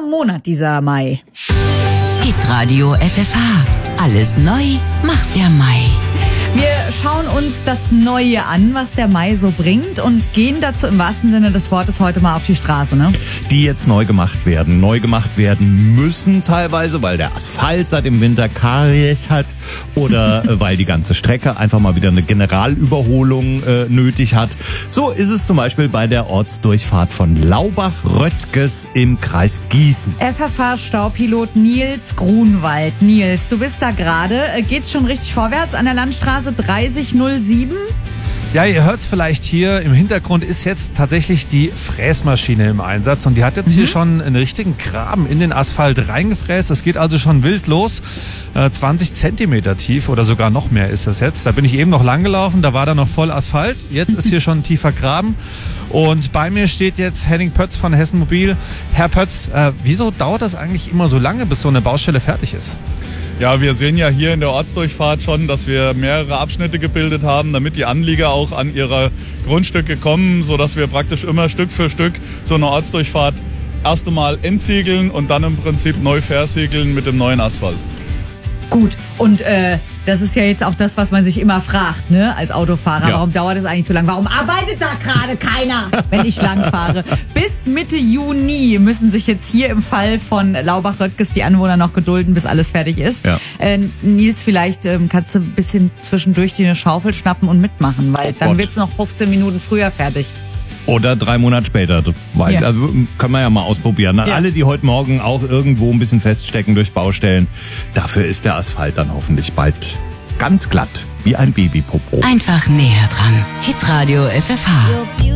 Monat, dieser Mai. Hitradio FFH. Alles neu macht der Mai. Wir schauen uns das Neue an, was der Mai so bringt und gehen dazu im wahrsten Sinne des Wortes heute mal auf die Straße, ne? Die jetzt neu gemacht werden müssen teilweise, weil der Asphalt seit dem Winter Karies hat oder weil die ganze Strecke einfach mal wieder eine Generalüberholung nötig hat. So ist es zum Beispiel bei der Ortsdurchfahrt von Laubach-Röttges im Kreis Gießen. FFH-Staupilot Nils Grunwald. Nils, du bist da gerade. Geht's schon richtig vorwärts an der Landstraße 3007? Ja, ihr hört es vielleicht hier, im Hintergrund ist jetzt tatsächlich die Fräsmaschine im Einsatz und die hat jetzt hier schon einen richtigen Graben in den Asphalt reingefräst. Das geht also schon wild los. 20 Zentimeter tief oder sogar noch mehr ist das jetzt. Da bin ich eben noch lang gelaufen, da war da noch voll Asphalt. Jetzt ist hier schon ein tiefer Graben. Und bei mir steht jetzt Henning Pötz von Hessen Mobil. Herr Pötz, wieso dauert das eigentlich immer so lange, bis so eine Baustelle fertig ist? Ja, wir sehen ja hier in der Ortsdurchfahrt schon, dass wir mehrere Abschnitte gebildet haben, damit die Anlieger auch an ihre Grundstücke kommen, sodass wir praktisch immer Stück für Stück so eine Ortsdurchfahrt erst einmal entsiegeln und dann im Prinzip neu versiegeln mit dem neuen Asphalt. Gut, und das ist ja jetzt auch das, was man sich immer fragt, ne, als Autofahrer. Ja. Warum dauert es eigentlich so lange? Warum arbeitet da gerade keiner, wenn ich lang fahre? Bis Mitte Juni müssen sich jetzt hier im Fall von Laubach-Röttges die Anwohner noch gedulden, bis alles fertig ist. Ja. Nils, vielleicht kannst du ein bisschen zwischendurch dir eine Schaufel schnappen und mitmachen, weil Oh dann Gott. wird es noch 15 Minuten früher fertig. Oder 3 Monate später. Das weiß, Ja. also können wir ja mal ausprobieren. An Ja. alle, die heute Morgen auch irgendwo ein bisschen feststecken durch Baustellen, dafür ist der Asphalt dann hoffentlich bald ganz glatt, wie ein Babypopo. Einfach näher dran. Hitradio FFH.